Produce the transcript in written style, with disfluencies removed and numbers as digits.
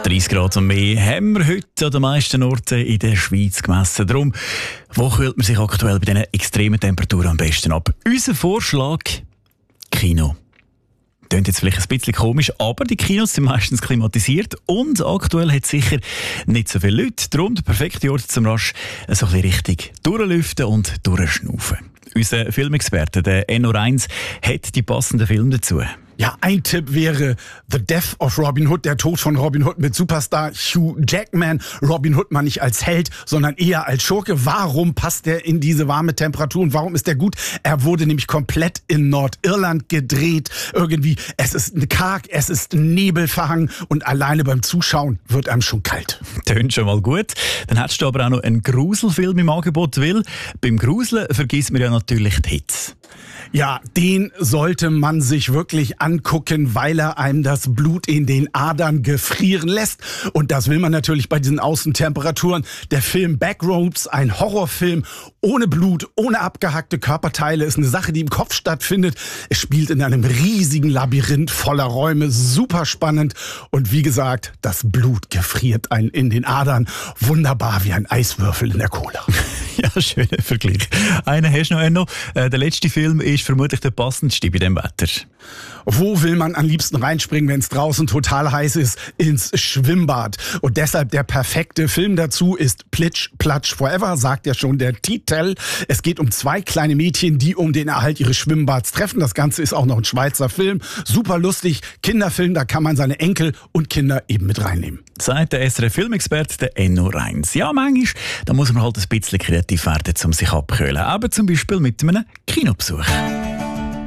30 Grad und mehr haben wir heute an den meisten Orten in der Schweiz gemessen. Darum, wo kühlt man sich aktuell bei diesen extremen Temperaturen am besten ab? Unser Vorschlag: Kino. Klingt jetzt vielleicht ein bisschen komisch, aber die Kinos sind meistens klimatisiert und aktuell hat es sicher nicht so viele Leute. Darum der perfekte Ort zum rasch so ein bisschen richtig durchlüften und durchschnaufen. Unser Filmexperte, der Enno Reins, hat die passenden Filme dazu. Ja, ein Tipp wäre The Death of Robin Hood, der Tod von Robin Hood mit Superstar Hugh Jackman. Robin Hood mal nicht als Held, sondern eher als Schurke. Warum passt er in diese warme Temperatur und warum ist er gut? Er wurde nämlich komplett in Nordirland gedreht. Irgendwie, es ist karg, es ist nebelverhangen und alleine beim Zuschauen wird einem schon kalt. Tönt schon mal gut. Dann hättest du aber auch noch einen Gruselfilm im Angebot, weil beim Gruseln vergisst man ja natürlich die Hitze. Ja, den sollte man sich wirklich angucken, weil er einem das Blut in den Adern gefrieren lässt. Und das will man natürlich bei diesen Außentemperaturen. Der Film Backroads, ein Horrorfilm ohne Blut, ohne abgehackte Körperteile, ist eine Sache, die im Kopf stattfindet. Es spielt in einem riesigen Labyrinth voller Räume, super spannend. Und wie gesagt, das Blut gefriert einen in den Adern. Wunderbar wie ein Eiswürfel in der Cola. Ja, schöner Vergleich. Einen hast du noch, Enno. Der letzte Film ist vermutlich der passendste bei dem Wetter. Wo will man am liebsten reinspringen, wenn es draußen total heiß ist? Ins Schwimmbad. Und deshalb der perfekte Film dazu ist Plitsch, Platsch, Forever, sagt ja schon der Titel. Es geht um 2 kleine Mädchen, die um den Erhalt ihres Schwimmbads treffen. Das Ganze ist auch noch ein Schweizer Film. Super lustig. Kinderfilm, da kann man seine Enkel und Kinder eben mit reinnehmen. Sagt der SRF-Filmexperte, der Enno Reins. Ja, manchmal, da muss man halt ein bisschen kreativ werden, um sich abzukühlen. Aber zum Beispiel mit einem Kinobesuch.